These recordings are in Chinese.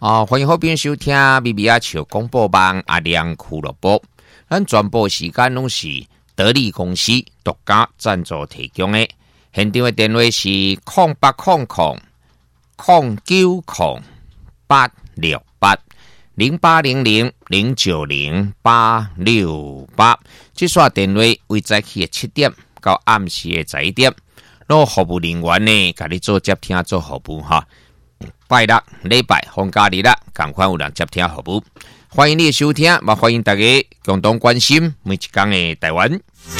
欢迎好朋友收听咪咪笑广播网阿亮俱乐部。咱全部时间拢是得力公司独家赞助提供的。现场的电话是0800-868-0800-090-868。这线电话为早起的7点到暗时的11点，那服务人员呢，甲你做接听做服务哈。拜六、礼拜、放假日啦，赶快有人接听服务。欢迎你的收听，也欢迎大家共同关心每一天的台湾。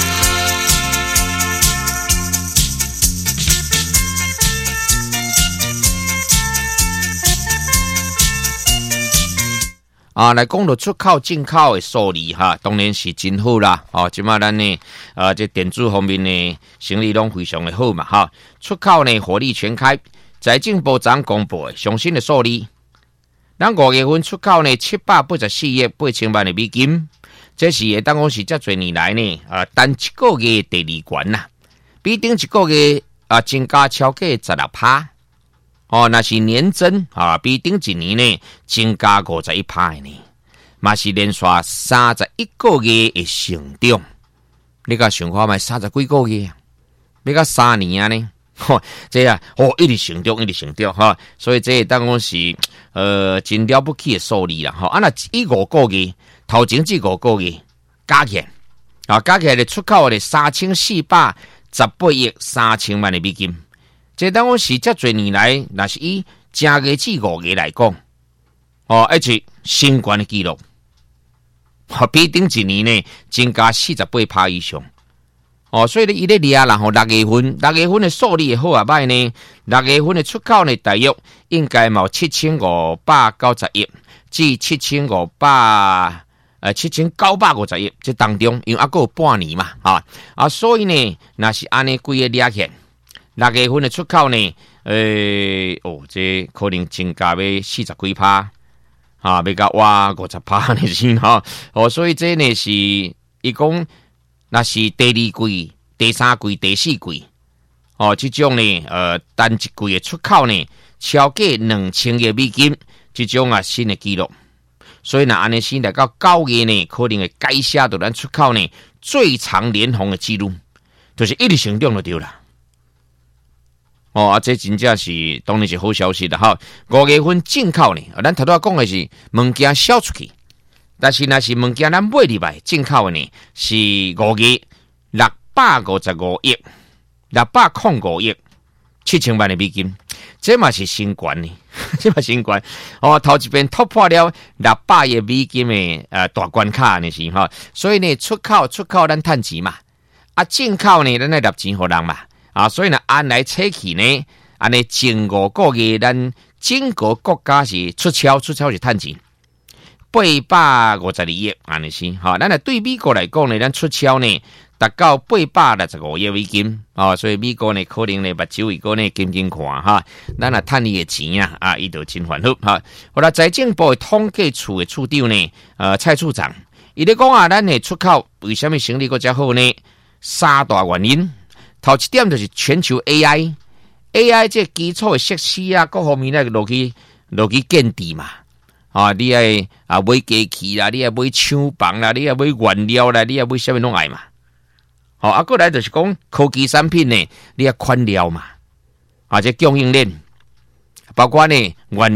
来讲到出口、进口的数字哈，当然是真好啦。即马咱呢，这电子方面呢，生意拢非常的好嘛哈。出口呢，火力全开。财政部长公布的上新的数字，咱5月份出口呢784亿8千万的美金，这是会当讲是这多年来呢，单一个月第二悬啦，比顶一个月增加超过16%。那是年增比顶一年呢增加51%呢，嘛是连续31个月的成长。你甲想看卖30几个月，要到3年呢？这一直成长，一直成长哈，所以这当讲是真了不起的数字啦哈。那以5个月头前这5个月加起来，加起来的出口的3418亿3千万的美金，这当讲是这多年来，那是以正月至5月来讲，而且新高的记录，比顶一年呢增加48%以上。所以呢，伊咧抓啦，6月份的数字好啊歹呢，6月份的出口呢，大约应该有7590亿至7950亿，这当中因为还有半年嘛，所以呢，那是安尼规个抓起，6月份的出口呢，这可能增加要40几%，要到50%呢是哈，所以这呢是伊讲。那是第2季、第3季、第4季，这种呢，单一季的出口呢，超过2000亿美金，这种新的纪录。所以呢，安尼先来到9月呢，可能会改写到咱出口呢最长连红的记录，就是一直成长就对了。这真正是当然是好消息的哈。5月份进口呢，咱头拄讲的是物件销出去。但是那是物件咱买入来进口的呢，是5月655亿，605亿7千万的美金，这嘛是新高呢，这嘛新高头一遍突破了600亿美金的大关卡呢是哈，所以呢出口咱赚钱嘛，进口呢咱来拿钱给人嘛，所以呢按来测起呢，安尼前5个月咱整个国家是出超是赚钱。852亿，安尼是哈。咱来对美国来讲呢，咱出超呢达到865亿美金所以美国呢可能呢目睭一个呢紧看哈，咱赚伊的钱伊就真烦恼哈。好啦，财政部的统计处的处长呢，蔡处长，伊咧讲咱的出口为什么生意较好呢？3大原因，头一点就是全球 AI 这基础的设施各方面呢落去建制嘛。你爱买机器啦，你爱买厂房啦，你爱买原料啦，你爱买什么拢爱嘛。过来就是讲科技产品呢，你爱款料嘛，这供应链包括呢原